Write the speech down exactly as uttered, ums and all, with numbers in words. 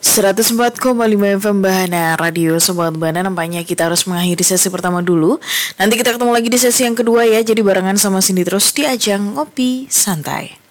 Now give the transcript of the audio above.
seratus empat koma lima F M Bahana Radio Sobat Bahana. Nampaknya kita harus mengakhiri sesi pertama dulu. Nanti kita ketemu lagi di sesi yang kedua ya. Jadi barengan sama Cindy terus di ajang Ngopi Santai.